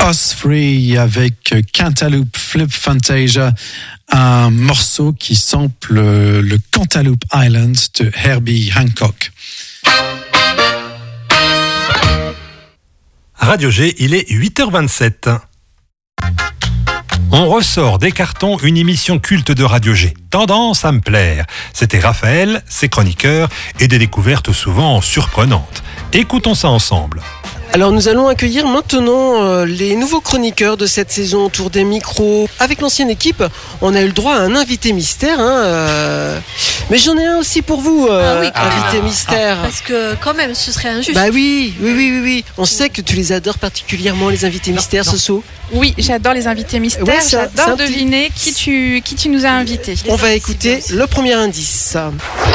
Osprey avec Cantaloupe Flip Fantasia, un morceau qui sample le Cantaloupe Island de Herbie Hancock. Radio G, il est 8h27. On ressort des cartons une émission culte de Radio G. Tendance à me plaire. C'était Raphaël, ses chroniqueurs et des découvertes souvent surprenantes. Écoutons ça ensemble. Alors nous allons accueillir maintenant les nouveaux chroniqueurs de cette saison autour des micros. Avec l'ancienne équipe, on a eu le droit à un invité mystère. Mais j'en ai un aussi pour vous, invité mystère. Parce que quand même, ce serait injuste. Bah oui. On sait que tu les adores particulièrement, les invités mystères, Soso. Oui, j'adore les invités mystères. Ouais, j'adore deviner qui tu nous as invités. On va écouter le premier indice.